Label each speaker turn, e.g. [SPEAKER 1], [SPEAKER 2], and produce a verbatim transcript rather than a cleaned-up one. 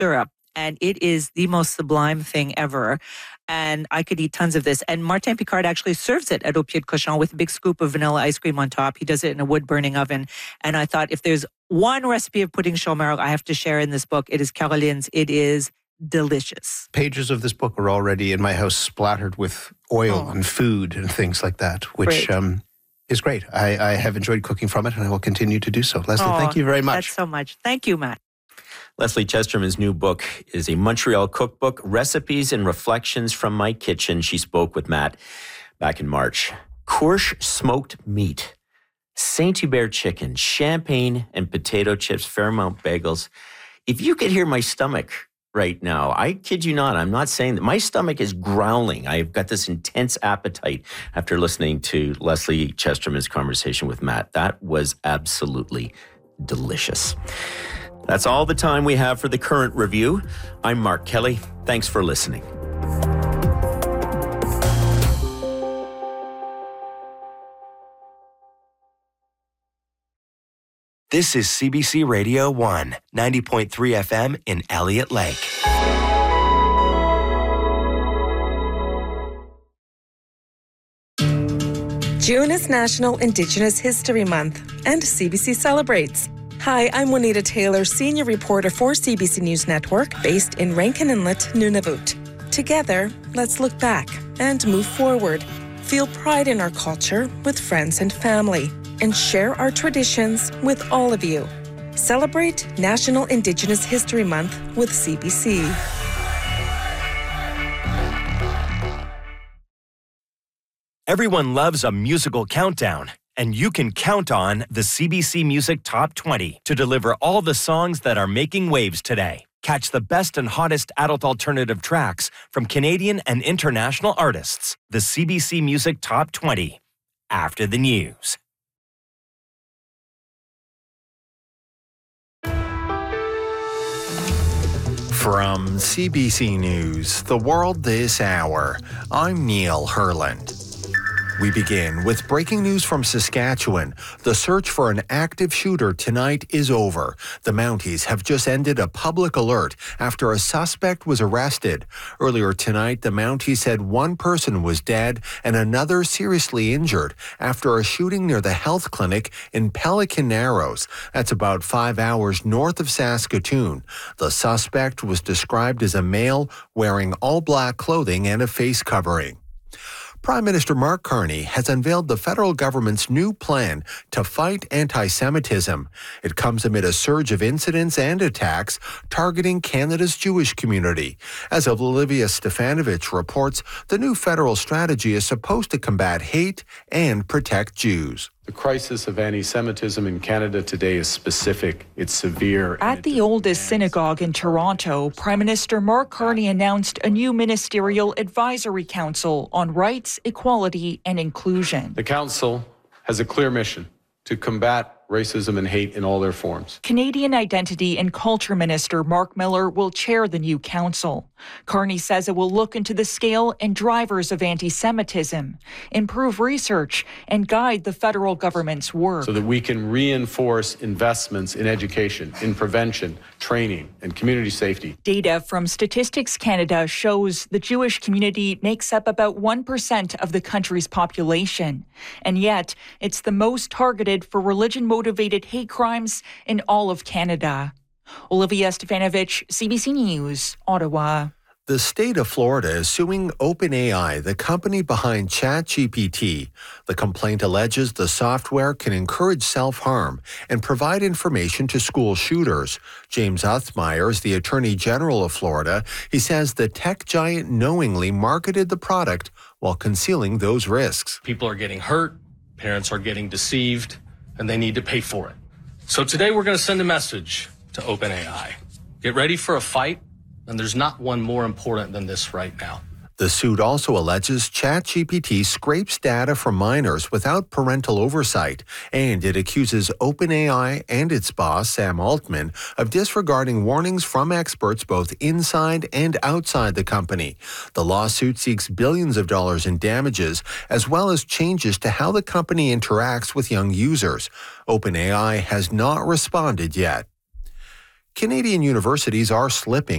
[SPEAKER 1] syrup. And it is the most sublime thing ever. And I could eat tons of this. And Martin Picard actually serves it at Au Pied de Cochon with a big scoop of vanilla ice cream on top. He does it in a wood-burning oven. And I thought, if there's one recipe of pudding chômeur I have to share in this book, it is Caroline's. It is delicious.
[SPEAKER 2] Pages of this book are already in my house splattered with oil oh. and food and things like that, which um, is great. I, I have enjoyed cooking from it, and I will continue to do so. Leslie,
[SPEAKER 1] oh,
[SPEAKER 2] thank you very much.
[SPEAKER 1] That's so much. Thank you, Matt.
[SPEAKER 3] Leslie Chesterman's new book is a Montreal cookbook, Recipes and Reflections from My Kitchen. She spoke with Matt back in March. Courche smoked meat, Saint-Hubert chicken, champagne and potato chips, Fairmount bagels. If you could hear my stomach right now, I kid you not, I'm not saying that. My stomach is growling. I've got this intense appetite after listening to Leslie Chesterman's conversation with Matt. That was absolutely delicious. That's all the time we have for the current review. I'm Mark Kelly. Thanks for listening.
[SPEAKER 4] This is C B C Radio one, ninety point three F M in Elliott Lake.
[SPEAKER 5] June is National Indigenous History Month, and C B C celebrates. Hi, I'm Juanita Taylor, senior reporter for C B C News Network, based in Rankin Inlet, Nunavut. Together, let's look back and move forward, feel pride in our culture with friends and family, and share our traditions with all of you. Celebrate National Indigenous History Month with C B C.
[SPEAKER 4] Everyone loves a musical countdown. And you can count on the C B C Music Top twenty to deliver all the songs that are making waves today. Catch the best and hottest adult alternative tracks from Canadian and international artists. The C B C Music Top twenty, after the news.
[SPEAKER 6] From C B C News, The World This Hour, I'm Neil Herland. We begin with breaking news from Saskatchewan. The search for an active shooter tonight is over. The Mounties have just ended a public alert after a suspect was arrested. Earlier tonight, the Mounties said one person was dead and another seriously injured after a shooting near the health clinic in Pelican Narrows. That's about five hours north of Saskatoon. The suspect was described as a male wearing all black clothing and a face covering. Prime Minister Mark Carney has unveiled the federal government's new plan to fight anti-Semitism. It comes amid a surge of incidents and attacks targeting Canada's Jewish community. As Olivia Stefanovich reports, the new federal strategy is supposed to combat hate and protect Jews.
[SPEAKER 7] The crisis of anti-Semitism in Canada today is specific. It's severe.
[SPEAKER 8] At the oldest synagogue in Toronto, Prime Minister Mark Carney announced a new ministerial advisory council on rights, equality, and inclusion.
[SPEAKER 7] The council has a clear mission to combat racism and hate in all their forms.
[SPEAKER 8] Canadian Identity and Culture Minister Mark Miller will chair the new council. Carney says it will look into the scale and drivers of anti-Semitism, improve research, and guide the federal government's work.
[SPEAKER 7] So that we can reinforce investments in education, in prevention, training, and community safety.
[SPEAKER 8] Data from Statistics Canada shows the Jewish community makes up about one percent of the country's population. And yet, it's the most targeted for religion-motivated hate crimes in all of Canada. Olivia Stefanovich, C B C News, Ottawa.
[SPEAKER 6] The state of Florida is suing OpenAI, the company behind ChatGPT. The complaint alleges the software can encourage self-harm and provide information to school shooters. James Uthmeier is the Attorney General of Florida. He says the tech giant knowingly marketed the product while concealing those risks.
[SPEAKER 9] People are getting hurt, parents are getting deceived, and they need to pay for it. So today we're going to send a message to OpenAI. Get ready for a fight, and there's not one more important than this right now.
[SPEAKER 6] The suit also alleges ChatGPT scrapes data from minors without parental oversight, and it accuses OpenAI and its boss, Sam Altman, of disregarding warnings from experts both inside and outside the company. The lawsuit seeks billions of dollars in damages, as well as changes to how the company interacts with young users. OpenAI has not responded yet. Canadian universities are slipping